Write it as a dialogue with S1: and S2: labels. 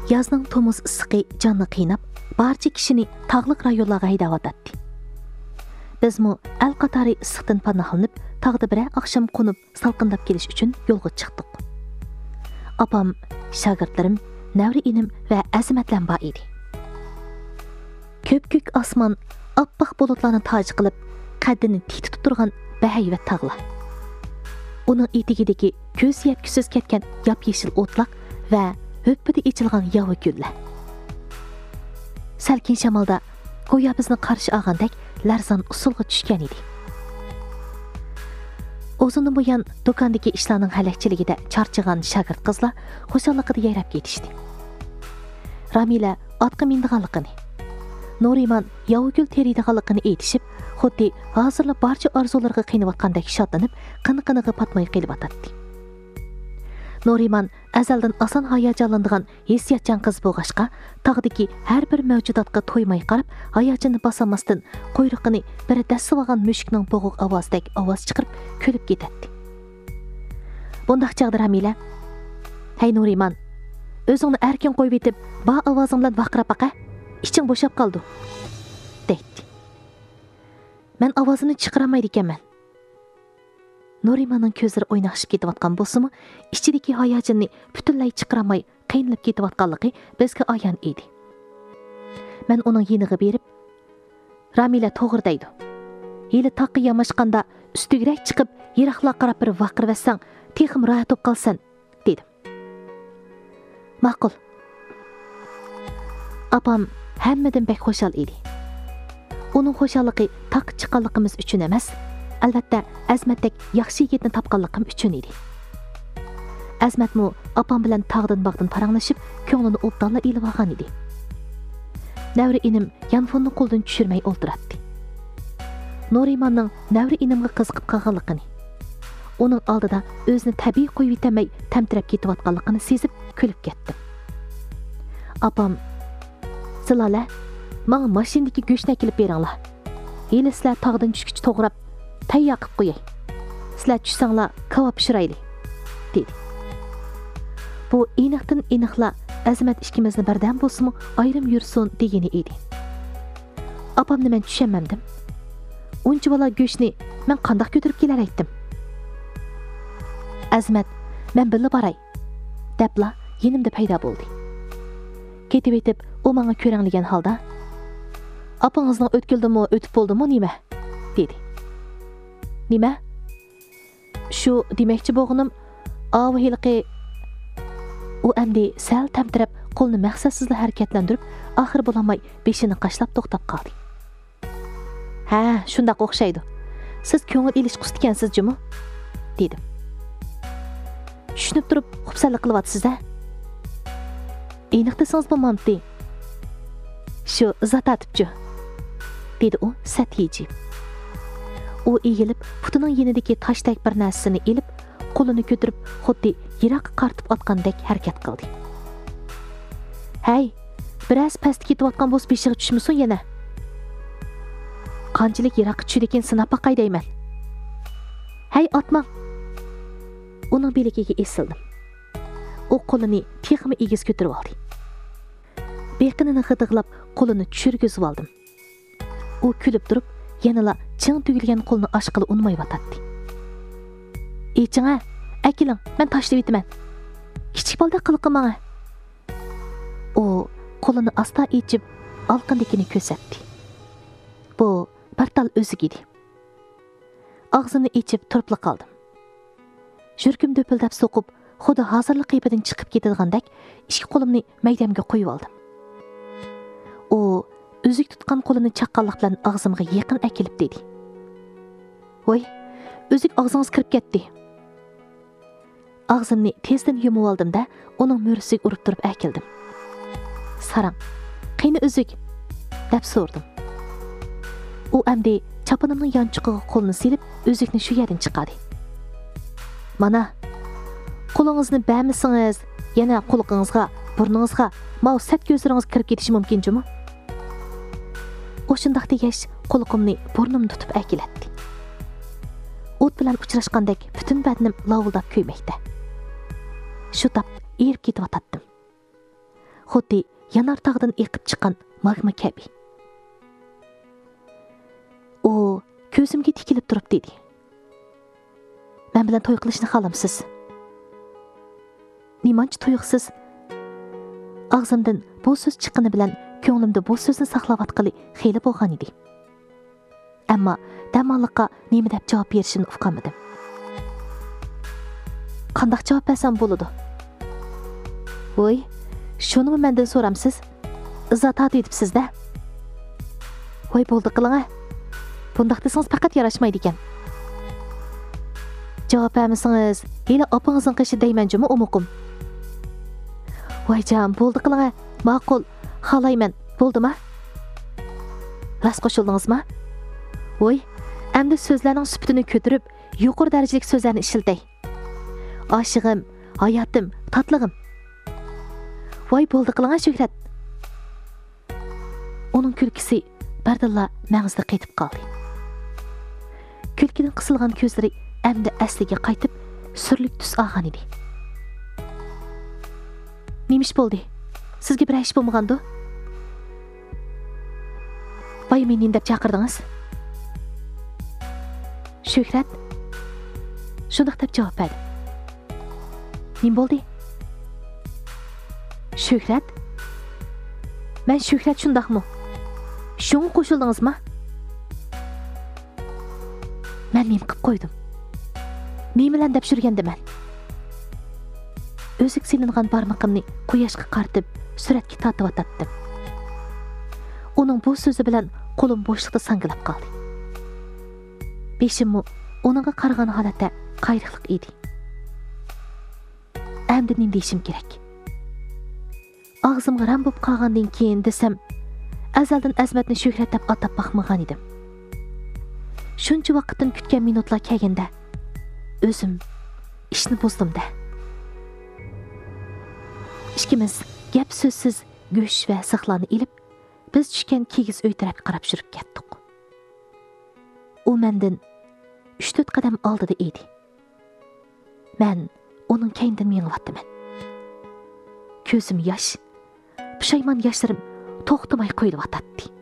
S1: Yazning tomuz issiqi jonni qiynab, barcha kishini tog'liq rayonlarga haydayotdi. Bizmi al qatori issiqdan panohlanib, tog'da bir oqshom qo'nib, salqindab kelish uchun yo'lga chiqdik. Apam, shogirdlarim, navri inim va azimatlar bor edi. Ko'p-ko'k osmon oppoq bulutlarni toj qilib, qaddini tik tutib turgan bahayvat tog'lar. Uning etigidagi ko'z yetgisiz ketgan yop-yeshil o'tloq va höppida ichilgan yavi gullar. Salkin shamolda go'yo bizni qarshi olgandek larzon usulga tushgan edi. O'zini buyon do'kondagi ishlarning halakchiligida charchagan shogird qizlar xushalligida yayrab ketishdi. Ramila otga mindiganligini, Nuriman yovgul teriydiganligini aytishib, xuddi hozirla barcha orzularga qiynayotgandek shodlanib, qiniqiniga patmay qilib-atadi. Nuriman azaldan oson hayajonlanadigan hissiyatchan qiz bo'lg'ashqa, tog'dagi har bir mavjudotga to'ymay qarab, hayajonini bosamasdan quyruqini bir dasib olgan mushukning bo'g'iq ovozdek ovoz chiqarib kulib ketadi. Bundaq chaqda Ramila: "Hey Nuriman, o'zingni erkin qo'yib etib, ba ovozing bilan vaqirab baqa, iching bo'shab qoldi", deydi. "Men ovozini chiqaramaydi ekanman." Nurimanning ko'zlari o'ynashib ketayotgan bo'lsa-mu, ichidagi hayajonini butunlay chiqaramay qiynalib ketayotganligi bizga ayon edi. Men uning yeniga berib, "Ramila to'g'ri deydi. Yili taqqa yamashqanda ustigirak chiqib, yiroqlar qarab bir vaqirvassang, texim rohat bo'lib qolsan", dedim. "Ma'qul." Apam hammadan bek xo'shal edi. Uning xo'shalligi taq chiqqanligimiz uchun emas, albatta Azmatdek yaxshi yigitni topganligim uchun edi. Azmatmu apam bilan tog'dan bog'dan paranglashib, ko'nglini obdonla ilib olgan edi. Navri inim yanfonni qo'ldan tushirmay o'ltiradi. Nurimanning navri inimga qiziqib qolganligini, uning oldida o'zini tabiiy qo'yib yetamay tamtirab ketayotganligini sezib kulib ketdim. Apam: "Zilola, menga mashinadagi go'shtni kelib beringlar. Yili sizlar tog'dan tushgich to'g'rab tayyor qilib qo'yay. Sizlar tushsanglar kavob pishirayli", dedi. Bu aniqdan aniqla Azmat ikkimizni birdan bo'lsa-mu ayrim yursin degani edi. Apamni men tushunmadim. Uncha bola go'shtni men qandoq ko'tarib kelar aytdim. Azmat: "Men birga boray", debla yenimda paydo bo'ldi. Ketib etib, u menga ko'ranglagan holda: "Apangizning o'tkildimi, o'tib bo'ldimi nima?" dedi. "Nima? Shu demoqchi bo'lganim, avhilqi." U endi sal tamtirab, qo'lni maqsadsizla harakatlantirib, oxir bo'lmay beshini qashlab to'xtab qoldi. "Ha, shundoq o'xshaydi. Siz ko'ngil ilish qustgansiz jumi?" dedim. "Tushunib turib, xubsalik qilyapsiz-a? Aniq desangiz bo'lmamdi." "Shu zatatibchi", dedi u satiyji. U egilib, putining yenidagi tashdek bir narsani ilib, qo'lini ko'tarib, xuddi yiroqqa qartib otgandek harakat qildi. "Hey, biroz past ketayotgan bo'lsa beshiga tushmasin yana. Qanchalik yiroqqa tushdi ekan sinab boqay deyman. Hey, otmang." Uning beligiga esildim. U qo'lini texmi egiz ko'tarib oldi. Beqinini g'idig'lab, qo'lini tushirgizib oldim. U kulib turib, yanala ching tugilgan qo'lni oshqili unmay yotadi. "Echinga, akiling, men tashlab etaman. Kichik bolda qilqi menga." U qo'lini asta echib, olqindikini ko'rsatdi. Bu bartal o'zig edi. Og'zini echib turib qoldim. Yurkim do'pildab so'qib, xuddi hozirlik qiyibidan chiqib ketadigandak, ikki qo'limni maydamga qo'yib oldim. U o'zik tutgan qo'lini chaqqanlik bilan og'zimga yaqin akilib dedi: "Voy, o'zik og'zingiz kirib ketdi." Og'zimni tezdan yumib oldim-da, uning mo'risiga urib turib akildim. "Sarang, qiyni o'zik?" deb so'rdim. U endi chapanimning yonchiqiga qo'lini silib, o'zikni shu yerdan chiqardi. "Mana, qo'lingizni ba'misingiz, yana quloqingizga, burningizga, mau sat ko'zlaringiz kirib ketishi mumkin-jimi?" O'shundaq degach, quloqimni burnimni tutib akilatdi. O't bilan uchrashgandek butun badnim lavildab kuymoqda. Shu tap erib ketib o'tatdim. xuddi yanar tağdan eqib chiqqan magma kabi. U ko'zimga tikilib turib dedi. Men bilan to'y qilishni xohlamsiz? Nimancha tuyuqsiz? Ağzımdan bu söz chiqqani bilan ko'nglimda bu so'zni saqlayotgani xeyli bo'lgan edi. Ammo damonliqqa nima deb javob berishimni uqolmadim. Qanday javob bersam bo'ladi? Voy, shuni mendan so'ramsiz? Izotat etibsiz-da. Voy, bo'ldi qiling-a. Bundaq desangiz faqat yarashmaydi ekan. Javob bermasangiz, hali opangizning qishi deymanjimi umuqim. Voy jon, bo'ldi qiling-a. Ma'qul, xohlayman. Bo'ldimi? Ras qo'shildingizmi? Voy, endi so'zlarning sifatini ko'tarib, yuqori darajalik so'zlarni ishiltay. Oshig'im, hayotim, tatlig'im. Voy, bo'ldi qiling-a Shuhrat. Uning kulkisi bardilla ma'ngizda qaytib qoldi. Kulkidan qisilgan ko'zlari endi asliga qaytib, surlik tus olgan edi. Nemish bo'ldi? Sizga bir ish bo'lmagandi? Voy, meni deb chaqirdingiz? Shuhrat shundoq deb javob berdi. Nima bo'ldi? Shuhrat? Men Shuhrat shundaqmi? Shunga qo'shildingizmi? Men nima qilib qo'ydim? Nima deb shurgandiman? O'zik silingan barmoqimni quyoshga qaratib, suratga tortib o'tatdim. Uning bu so'zi bilan qo'lim bo'shliqda sangilib qoldi. Beshimmi uningga qaragan holatda qayriqliq edi. Endi nima deyishim kerak? Og'zimga ram bo'lib qolgandan keyin desam, azaldan Azmatni Shuhrat deb atab baxmagan edim. Shuncha vaqtdan kutgan minutlar kelganda o'zim ishni buzdim-da. Ikkimiz gap so'zsiz go'sh va sixlarni ilib, biz tushgan kigiz uy tarafga qarab yurib ketdik. U mendan 3-4 qadam oldida edi. Men uning keynidan mengayotdim. Ko'zim yosh, pushaymon yoshlarim to'xtamay quyilib o'tadi.